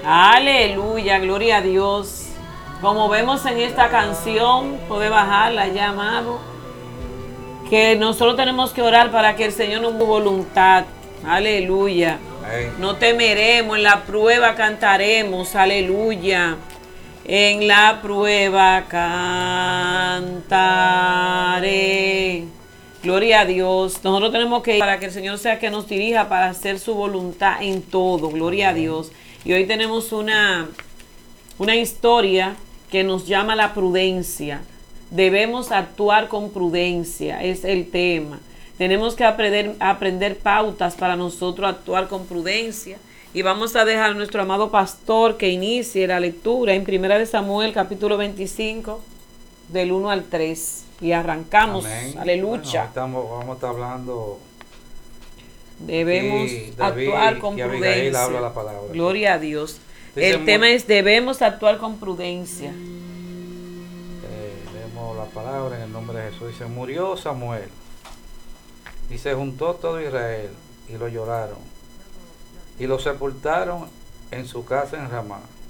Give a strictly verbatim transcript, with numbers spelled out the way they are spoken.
Aleluya, gloria a Dios. Como vemos en esta canción, puede bajarla ya, amado, que nosotros tenemos que orar para que el Señor nos dé voluntad. Aleluya. Amén. No temeremos, en la prueba cantaremos. Aleluya. En la prueba cantaré. Gloria a Dios. Nosotros tenemos que ir para que el Señor sea que nos dirija para hacer su voluntad en todo. Gloria a Dios. Y hoy tenemos una, una historia que nos llama la prudencia. Debemos actuar con prudencia, es el tema. Tenemos que aprender, aprender pautas para nosotros actuar con prudencia. Y vamos a dejar a nuestro amado pastor que inicie la lectura en Primera de Samuel, capítulo veinticinco, del uno al tres. Y arrancamos. Amén. Aleluya. Bueno, estamos, vamos a estar hablando. Debemos y David actuar con y Abigail prudencia. habla la palabra. Gloria a Dios. Dice El muy- tema es: debemos actuar con prudencia. Eh, leemos la palabra en el nombre de Jesús. Dice, murió Samuel y se juntó todo Israel y lo lloraron y lo sepultaron en su casa en Ramá.